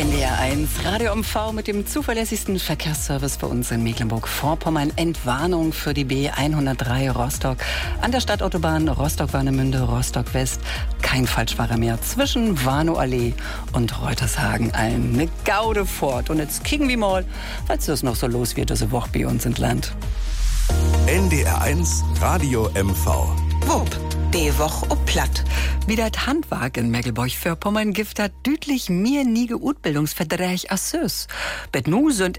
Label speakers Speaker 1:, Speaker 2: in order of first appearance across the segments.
Speaker 1: NDR 1, Radio MV mit dem zuverlässigsten Verkehrsservice für uns in Mecklenburg-Vorpommern. Entwarnung für die B103 Rostock an der Stadtautobahn Rostock-Warnemünde, Rostock-West. Kein Falschfahrer mehr zwischen Warnow-Allee und Reutershagen. Eine Gaude fort. Und jetzt kicken wir mal, falls das noch so los wird, diese Woche bei uns in Land.
Speaker 2: NDR 1, Radio MV.
Speaker 3: Wupp, die Woche ob platt.
Speaker 1: Wie das Handwerk in Mecklenburg-Vorpommern gibt hat dütlich mir nie Utbildungsverträge als Süß. Bet nu sind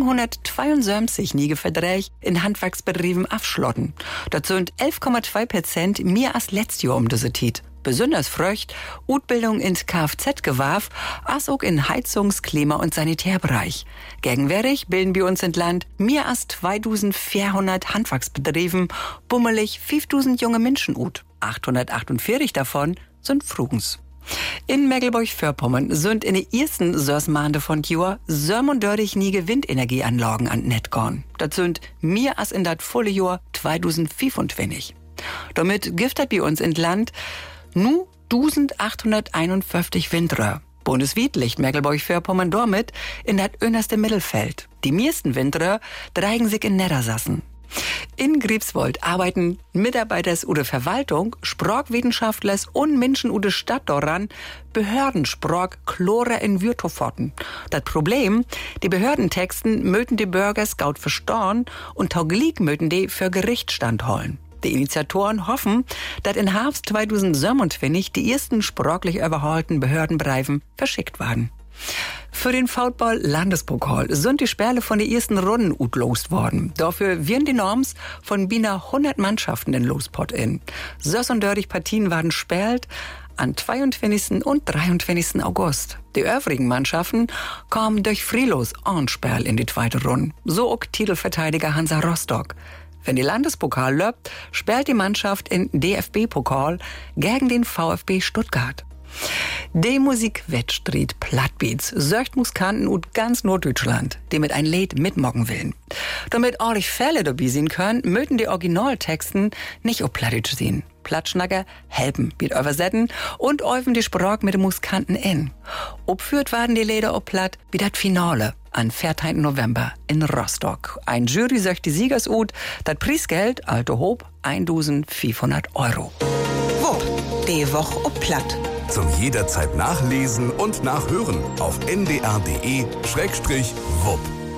Speaker 1: 972 nie Verträge in Handwerksbetrieben abschlotten. Das sind 11,2% mehr als letztes Jahr diese Tit. Besonders fröcht Utbildung in Kfz gewarf, als auch in Heizungs-, Klima- und Sanitärbereich. Gegenwärtig bilden wir uns in Land mehr als 2400 Handwerksbetrieben, bummelig 5000 junge Menschen ut. 848 davon sind Frugens. In Mecklenburg-Vorpommern sind in den ersten 6 Monaten von Jahr 37 nie Windenergieanlagen an Netz gegangen. Das sind mehr als in das volle Jahr 2025. Damit gibt es bei uns in Land nu 1851 Windröhr. Bundesweit liegt Mecklenburg-Vorpommern damit in das innerste Mittelfeld. Die meisten Windröhr dreigen sich in Niedersachsen. In Greifswald arbeiten Mitarbeiter der Verwaltung, Sprachwissenschaftlers und Menschen der Stadt daran, Behördensprach Chlore in Würtoforten. Das Problem, die Behördentexten möten die Bürger scout verstauen und tauglich möten die für Gericht standholen. Die Initiatoren hoffen, dass in Herbst 2027 die ersten sprachlich überholten Behördenbriefen verschickt werden. Für den Football-Landespokal sind die Sperle von den ersten Runden utlost worden. Dafür werden die Norms von beinahe 100 Mannschaften in Lospot in. 36 Partien waren sperlt an 22. und 23. August. Die übrigen Mannschaften kamen durch Frilos und Sperl in die zweite Runde. So auch Titelverteidiger Hansa Rostock. Wenn die Landespokal läuft, spielt die Mannschaft in DFB-Pokal gegen den VfB Stuttgart. Die Musikwettstreit Plattbeats sorgt Musikanten ut ganz Norddeutschland, die mit ein Lied mitmocken willen. Damit ordentlich Fälle dabei sein können, möchten die Originaltexten nicht auf Plattdeutsch sehen. Plattschnacker helfen, mit übersetzen und öfen die Sprache mit den Musikanten in. Obführt werden die Lieder auf Platt wie das Finale am 14. November in Rostock. Ein Jury sagt die Siegers ut, das Preisgeld, alte Hob, 1.500 €.
Speaker 3: Wupp, die Woche ob platt.
Speaker 2: Zum jederzeit Nachlesen und Nachhören auf ndr.de/wupp.